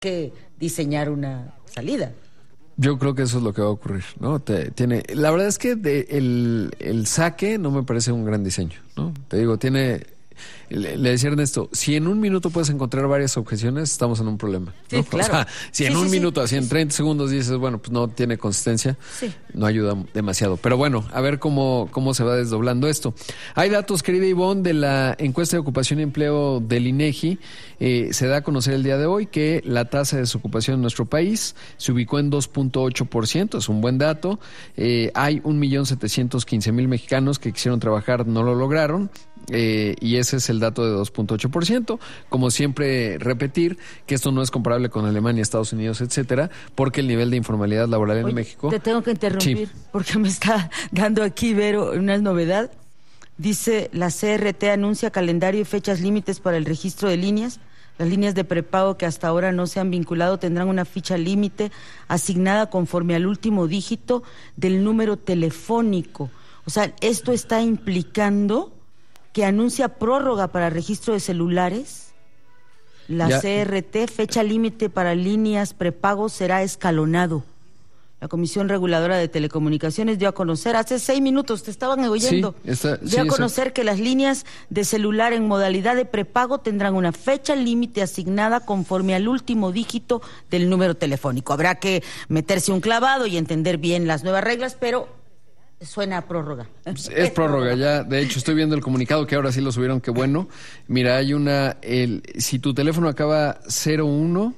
que diseñar una salida. Yo creo que eso es lo que va a ocurrir, ¿no? La verdad es que el saque no me parece un gran diseño, ¿no? Te digo, le decía Ernesto, si en un minuto puedes encontrar varias objeciones, estamos en un problema, ¿no? Sí, claro. O sea, si en un minuto, así en 30 segundos dices, bueno, pues no tiene consistencia, no ayuda demasiado. Pero bueno, a ver cómo se va desdoblando esto. Hay datos, querida Ivonne, de la encuesta de ocupación y empleo del INEGI. Se da a conocer el día de hoy que la tasa de desocupación en nuestro país se ubicó en 2.8%, es un buen dato. Hay 1.715.000 mexicanos que quisieron trabajar, no lo lograron. Y ese es el dato de 2.8%. Como siempre, repetir que esto no es comparable con Alemania, Estados Unidos, etcétera, porque el nivel de informalidad laboral en México... Te tengo que interrumpir porque me está dando aquí, Vero, una novedad. Dice, la CRT anuncia calendario y fechas límites para el registro de líneas. Las líneas de prepago que hasta ahora no se han vinculado tendrán una ficha límite asignada conforme al último dígito del número telefónico. O sea, esto está implicando que anuncia prórroga para registro de celulares. La CRT, fecha límite para líneas prepago será escalonado. La Comisión Reguladora de Telecomunicaciones dio a conocer, hace 6 minutos, te estaban oyendo, dio a conocer que las líneas de celular en modalidad de prepago tendrán una fecha límite asignada conforme al último dígito del número telefónico. Habrá que meterse un clavado y entender bien las nuevas reglas, pero... suena a prórroga. Es prórroga ya. De hecho, estoy viendo el comunicado que ahora sí lo subieron. Qué bueno. Mira, hay si tu teléfono acaba 01,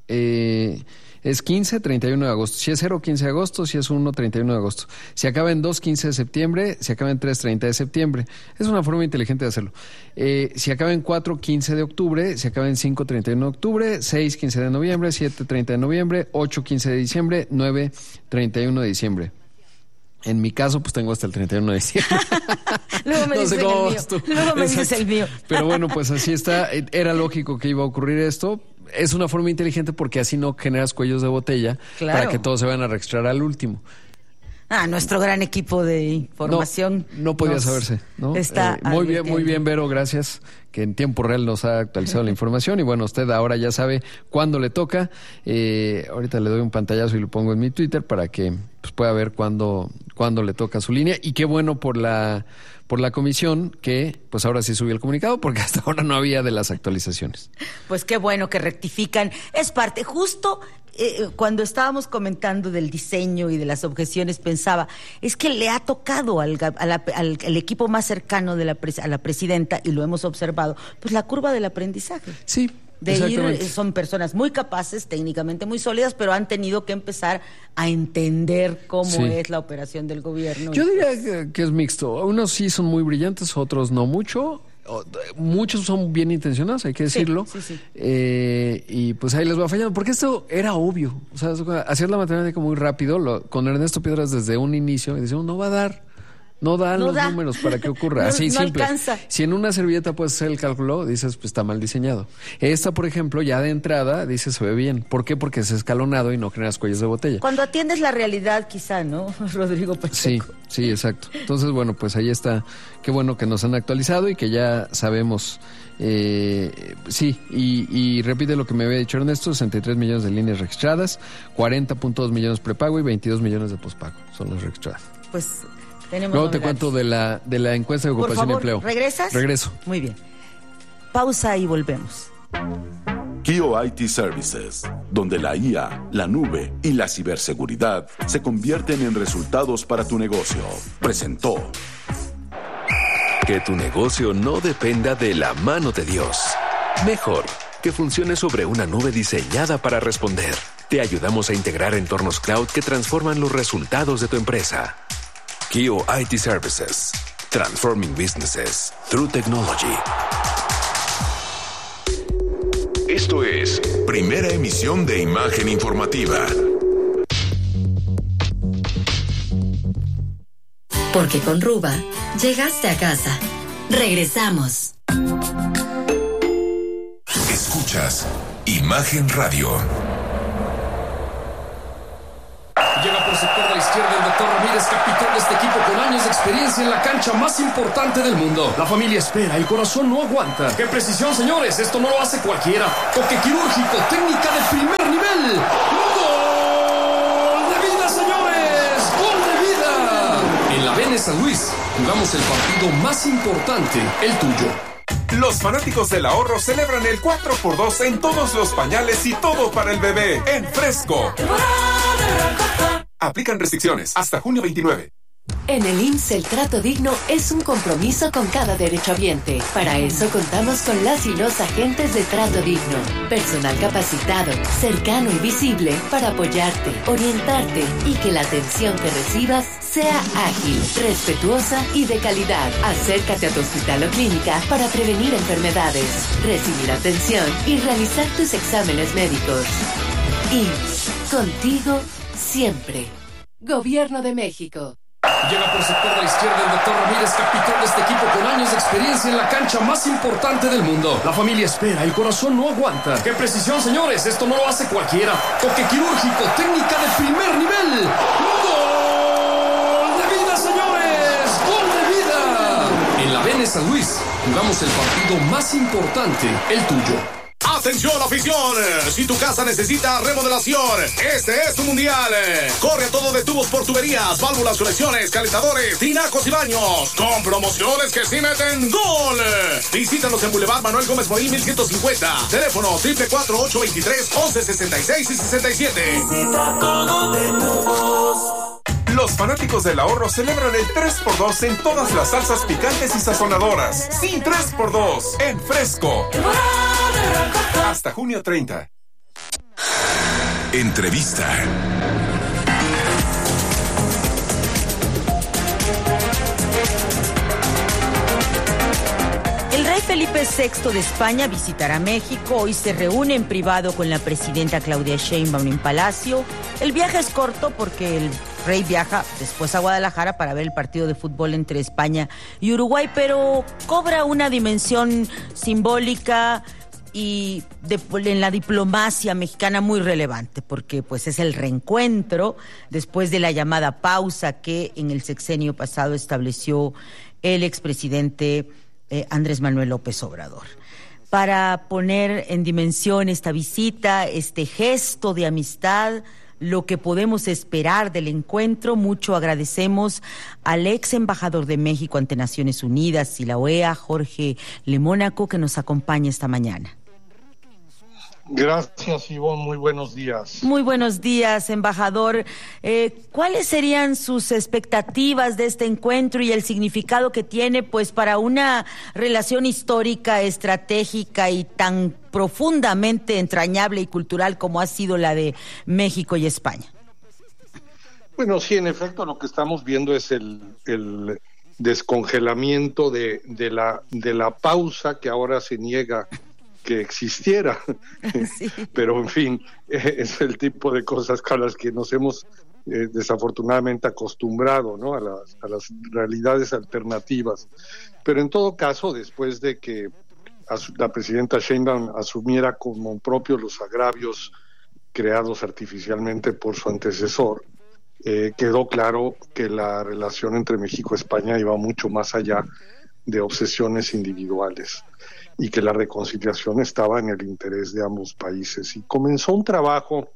es 15, 31 de agosto. Si es 0, 15 de agosto. Si es 1, 31 de agosto. Si acaba en 2, 15 de septiembre. Si acaba en 3, 30 de septiembre. Es una forma inteligente de hacerlo. Si acaba en 4, 15 de octubre. Si acaba en 5, 31 de octubre. 6, 15 de noviembre. 7, 30 de noviembre. 8, 15 de diciembre. 9, 31 de diciembre. En mi caso, pues tengo hasta el 31 de diciembre. Luego me dices el mío. Luego me dices el mío. Pero bueno, pues así está. Era lógico que iba a ocurrir esto. Es una forma inteligente porque así no generas cuellos de botella para que todos se vayan a registrar al último. Nuestro gran equipo de información. No podía saberse, ¿no? Está muy bien, Vero, gracias, que en tiempo real nos ha actualizado la información. Y bueno, usted ahora ya sabe cuándo le toca. Ahorita le doy un pantallazo y lo pongo en mi Twitter para que pues, pueda ver cuándo le toca su línea. Y qué bueno por la comisión que pues ahora sí subió el comunicado, porque hasta ahora no había de las actualizaciones. Pues qué bueno que rectifican. Es parte, justo cuando estábamos comentando del diseño y de las objeciones, pensaba, es que le ha tocado al equipo más cercano a la presidenta, y lo hemos observado, pues la curva del aprendizaje. Sí. Son personas muy capaces, técnicamente muy sólidas, pero han tenido que empezar a entender cómo es la operación del gobierno. Yo diría que es mixto. Unos sí son muy brillantes, otros no mucho. Muchos son bien intencionados, hay que decirlo. Sí. Y pues ahí les va fallando, porque esto era obvio. O sea, hacer la matemática muy rápido. Con Ernesto Piedras desde un inicio, y decíamos, no va a dar. No dan los números para que ocurra. Así simple. Alcanza. Si en una servilleta puedes hacer el cálculo, dices, pues está mal diseñado. Esta, por ejemplo, ya de entrada, dices, se ve bien. ¿Por qué? Porque es escalonado y no generas cuellos de botella. Cuando atiendes la realidad, quizá, ¿no, Rodrigo Pacheco? Sí, exacto. Entonces, bueno, pues ahí está. Qué bueno que nos han actualizado y que ya sabemos. Y repite lo que me había dicho Ernesto: 63 millones de líneas registradas, 40.2 millones prepago y 22 millones de pospago son las registradas. Pues... luego te cuento de la encuesta de ocupación y empleo. ¿Regresas? Regreso. Muy bien. Pausa y volvemos. Kio IT Services, donde la IA, la nube y la ciberseguridad se convierten en resultados para tu negocio, presentó. Que tu negocio no dependa de la mano de Dios. Mejor, que funcione sobre una nube diseñada para responder. Te ayudamos a integrar entornos cloud que transforman los resultados de tu empresa. Kio IT Services. Transforming businesses through technology. Esto es Primera Emisión de Imagen Informativa. Porque con Ruba llegaste a casa. Regresamos. Escuchas Imagen Radio. Llega por sector de la izquierda el doctor Ramírez, capitán de este equipo con años de experiencia en la cancha más importante del mundo. La familia espera, el corazón no aguanta. ¡Qué precisión, señores! Esto no lo hace cualquiera. Toque quirúrgico, técnica de primer nivel. ¡Gol de vida, señores! ¡Gol de vida! En la BN San Luis jugamos el partido más importante, el tuyo. Los fanáticos del ahorro celebran el 4x2 en todos los pañales y todo para el bebé en Fresco. Aplican restricciones hasta junio 29. En el IMSS el trato digno es un compromiso con cada derechohabiente. Para eso contamos con las y los agentes de trato digno. Personal capacitado, cercano y visible para apoyarte, orientarte y que la atención que recibas sea ágil, respetuosa y de calidad. Acércate a tu hospital o clínica para prevenir enfermedades, recibir atención y realizar tus exámenes médicos. IMSS, contigo siempre. Gobierno de México. Llega por sector de la izquierda el doctor Ramírez, capitán de este equipo con años de experiencia en la cancha más importante del mundo. La familia espera, el corazón no aguanta. ¡Qué precisión, señores! Esto no lo hace cualquiera. Toque quirúrgico, técnica de primer nivel. ¡Gol de vida, señores! ¡Gol de vida! En la BN San Luis jugamos el partido más importante, el tuyo. ¡Atención, afición! Si tu casa necesita remodelación, este es tu mundial. Corre a todo de tubos por tuberías, válvulas, conexiones, calentadores, tinacos y baños, con promociones que sí meten gol. Visítanos en Boulevard Manuel Gómez Morín 1150. Teléfono 444-823-1166 y 67. Visita todo de tubos. Los fanáticos del ahorro celebran el 3x2 en todas las salsas picantes y sazonadoras. Sí, 3x2 en Fresco. Hasta junio 30. Entrevista. El rey Felipe VI de España visitará México. Hoy se reúne en privado con la presidenta Claudia Sheinbaum en Palacio. El viaje es corto porque el rey viaja después a Guadalajara para ver el partido de fútbol entre España y Uruguay, pero cobra una dimensión simbólica y en la diplomacia mexicana muy relevante, porque pues es el reencuentro después de la llamada pausa que en el sexenio pasado estableció el expresidente Andrés Manuel López Obrador. Para poner en dimensión esta visita, este gesto de amistad, lo que podemos esperar del encuentro, mucho agradecemos al ex embajador de México ante Naciones Unidas y la OEA, Jorge Lemónaco, que nos acompaña esta mañana. Gracias, Ivonne. Muy buenos días. Muy buenos días, embajador. ¿Cuáles serían sus expectativas de este encuentro y el significado que tiene, pues, para una relación histórica, estratégica y tan profundamente entrañable y cultural como ha sido la de México y España? Bueno, sí, en efecto, lo que estamos viendo es el descongelamiento de la pausa que ahora se niega que existiera, sí. Pero en fin, es el tipo de cosas a las que nos hemos desafortunadamente acostumbrado, ¿no? A las realidades alternativas. Pero en todo caso, después de que la presidenta Sheinbaum asumiera como propios los agravios creados artificialmente por su antecesor, quedó claro que la relación entre México y España iba mucho más allá de obsesiones individuales y que la reconciliación estaba en el interés de ambos países. Y comenzó un trabajo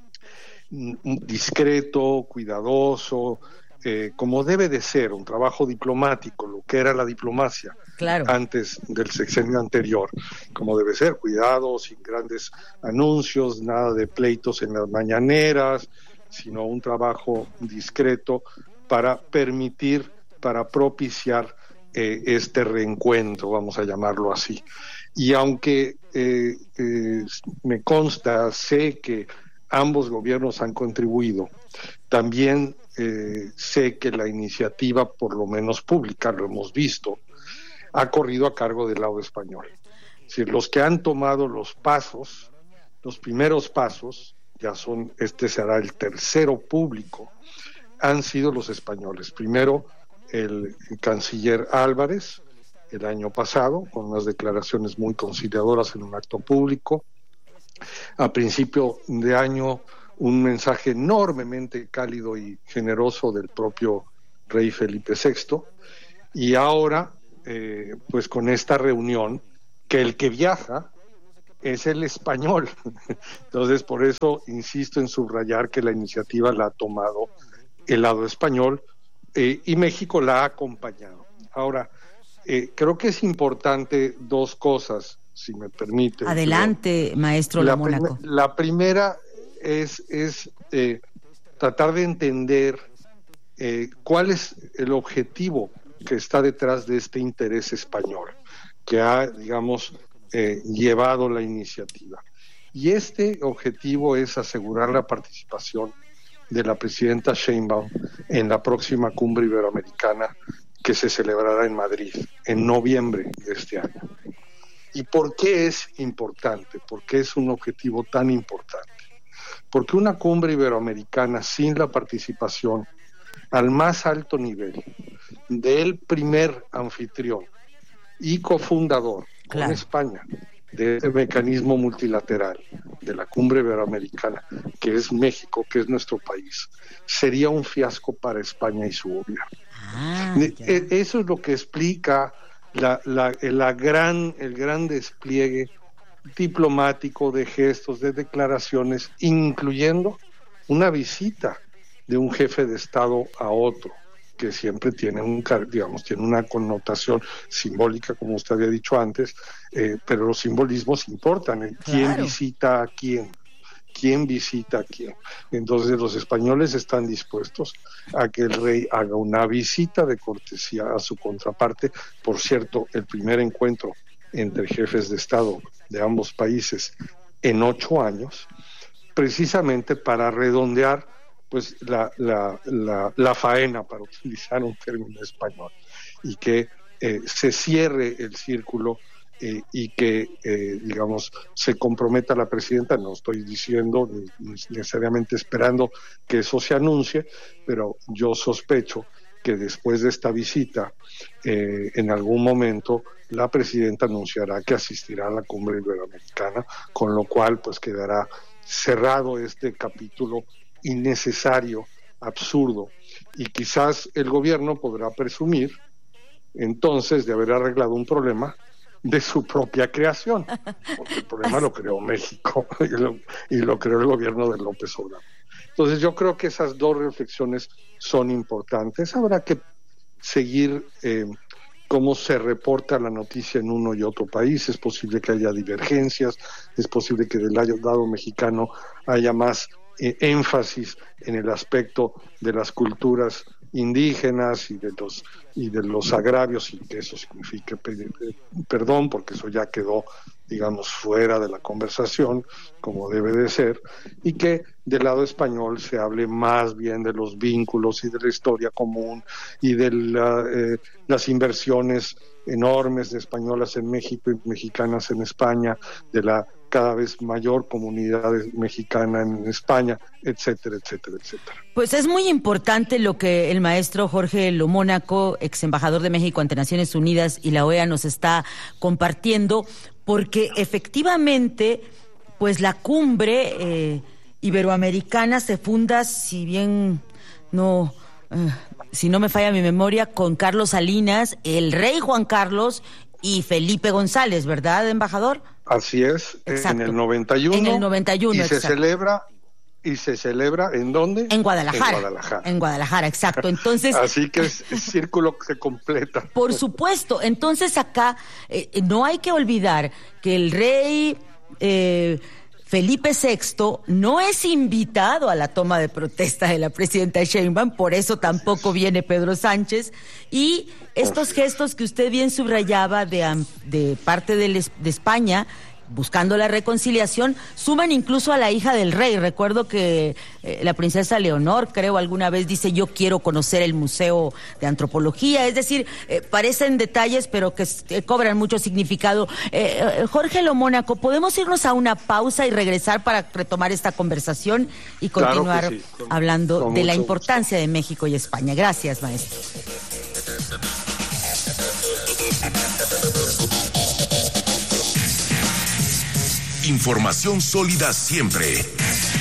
discreto, cuidadoso, como debe de ser, un trabajo diplomático, lo que era la diplomacia, claro, antes del sexenio anterior, como debe ser, cuidado, sin grandes anuncios, nada de pleitos en las mañaneras, sino un trabajo discreto para permitir, para propiciar este reencuentro, vamos a llamarlo así. Y aunque me consta, sé que ambos gobiernos han contribuido, también sé que la iniciativa, por lo menos pública, lo hemos visto, ha corrido a cargo del lado español. Es decir, los que han tomado los pasos, los primeros pasos, ya son, este será el tercero público, han sido los españoles. Primero, el canciller Álvarez, el año pasado, con unas declaraciones muy conciliadoras en un acto público. A principio de año un mensaje enormemente cálido y generoso del propio rey Felipe VI, y ahora pues con esta reunión, que el que viaja es el español. Entonces, por eso insisto en subrayar que la iniciativa la ha tomado el lado español, y México la ha acompañado. Ahora, creo que es importante dos cosas, si me permite. Adelante, maestro Lomónaco. La primera es tratar de entender cuál es el objetivo que está detrás de este interés español, que ha, digamos, llevado la iniciativa. Y este objetivo es asegurar la participación de la presidenta Sheinbaum en la próxima cumbre iberoamericana que se celebrará en Madrid en noviembre de este año. ¿Y por qué es importante? ¿Por qué es un objetivo tan importante? Porque una cumbre iberoamericana sin la participación al más alto nivel del primer anfitrión y cofundador con España de este mecanismo multilateral de la cumbre iberoamericana, que es México, que es nuestro país, sería un fiasco para España y su gobierno. Eso es lo que explica el gran despliegue diplomático de gestos, de declaraciones, incluyendo una visita de un jefe de Estado a otro, que siempre tiene tiene una connotación simbólica, como usted había dicho antes, pero los simbolismos importan. ¿Quién visita a quién? ¿Quién visita a quién? Entonces los españoles están dispuestos a que el rey haga una visita de cortesía a su contraparte. Por cierto, el primer encuentro entre jefes de Estado de ambos países en 8 años, precisamente para redondear pues la faena, para utilizar un término español, y que se cierre el círculo y que, digamos, se comprometa la presidenta. No estoy diciendo ni necesariamente esperando que eso se anuncie, pero yo sospecho que después de esta visita, en algún momento, la presidenta anunciará que asistirá a la cumbre iberoamericana, con lo cual pues quedará cerrado este capítulo innecesario, absurdo, y quizás el gobierno podrá presumir entonces de haber arreglado un problema de su propia creación, porque el problema lo creó México y lo creó el gobierno de López Obrador. Entonces yo creo que esas dos reflexiones son importantes. Habrá que seguir cómo se reporta la noticia en uno y otro país. Es posible que haya divergencias, es posible que del lado mexicano haya más énfasis en el aspecto de las culturas indígenas y de los agravios, y que eso signifique pedir perdón, porque eso ya quedó, digamos, fuera de la conversación, como debe de ser, y que del lado español se hable más bien de los vínculos y de la historia común y de las inversiones enormes de españolas en México y mexicanas en España, de la cada vez mayor comunidad mexicana en España, etcétera, etcétera, etcétera. Pues es muy importante lo que el maestro Jorge Lomónaco, ex embajador de México ante Naciones Unidas y la OEA, nos está compartiendo, porque efectivamente, pues la cumbre iberoamericana se funda, si no me falla mi memoria, con Carlos Salinas, el rey Juan Carlos y Felipe González, ¿verdad, embajador? Así es, exacto. En el 91. En el 91, y exacto. se celebra ¿en dónde? En Guadalajara. En Guadalajara, exacto. Entonces, así que el círculo se completa. Por supuesto. Entonces acá no hay que olvidar que el rey Felipe VI no es invitado a la toma de protesta de la presidenta Sheinbaum, por eso tampoco viene Pedro Sánchez, y estos gestos que usted bien subrayaba de parte de España, buscando la reconciliación, suman incluso a la hija del rey. Recuerdo que la princesa Leonor, creo, alguna vez dice: yo quiero conocer el Museo de Antropología. Es decir, parecen detalles, pero que cobran mucho significado. Jorge Lomónaco, ¿podemos irnos a una pausa y regresar para retomar esta conversación y continuar claro que sí, hablando de la importancia de México y España? Gracias, maestro. Información sólida siempre.